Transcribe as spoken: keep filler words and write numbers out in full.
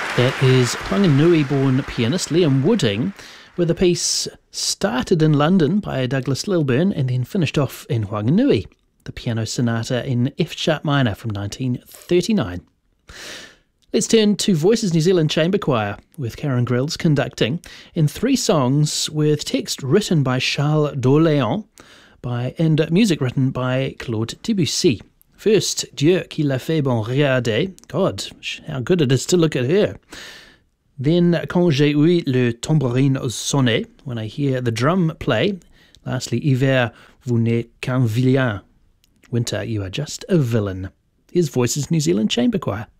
That is Whanganui-born pianist Liam Wooding, with a piece started in London by Douglas Lilburn and then finished off in Whanganui, the piano sonata in F-sharp minor from nineteen thirty-nine. Let's turn to Voices New Zealand Chamber Choir, with Karen Grills conducting, in three songs with text written by Charles d'Orléans by, and music written by Claude Debussy. First, Dieu qui l'a fait bon regarder. God, how good it is to look at her. Then, Quand j'ai eu le tambourine sonner, when I hear the drum play. Lastly, Hiver, vous n'êtes qu'un vilain. Winter, you are just a villain. Here's Voices New Zealand Chamber Choir.